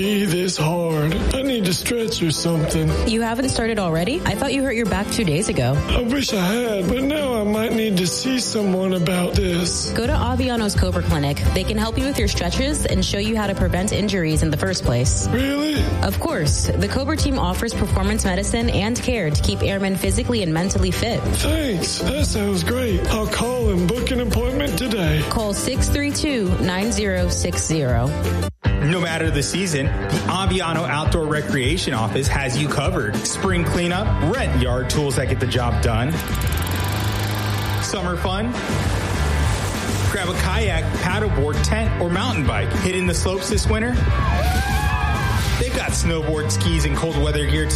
This hard. I need to stretch or something. You haven't started already? I thought you hurt your back 2 days ago. I wish I had, but now I might need to see someone about this. Go to Aviano's Cobra Clinic. They can help you with your stretches and show you how to prevent injuries in the first place. Really? Of course. The Cobra team offers performance medicine and care to keep airmen physically and mentally fit. Thanks. That sounds great. I'll call and book an appointment today. Call 632-9060. No matter the season, the Aviano Outdoor Recreation Office has you covered. Spring cleanup, rent yard tools that get the job done. Summer fun, grab a kayak, paddleboard, tent, or mountain bike. Hitting the slopes this winter? They've got snowboard, skis, and cold weather gear